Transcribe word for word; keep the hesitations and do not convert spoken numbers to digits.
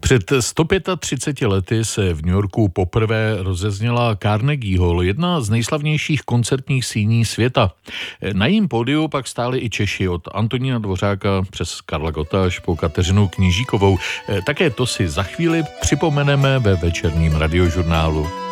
Před sto třiceti pěti lety se v New Yorku poprvé rozezněla Carnegie Hall, jedna z nejslavnějších koncertních síní světa. Na jejím pódiu pak stáli i Češi od Antonína Dvořáka přes Karla Gotta až po Kateřinu Knížíkovou. Také to si za chvíli připomeneme ve večerním radiožurnálu.